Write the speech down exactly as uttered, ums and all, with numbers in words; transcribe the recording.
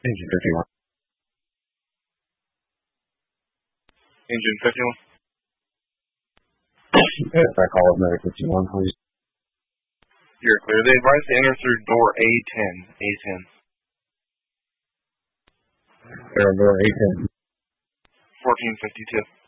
Engine fifty-one. Engine fifty-one. If I call it medic fifty-one, please. You're clear. They advise to enter through door A ten. A ten. Air door A ten. fourteen fifty-two.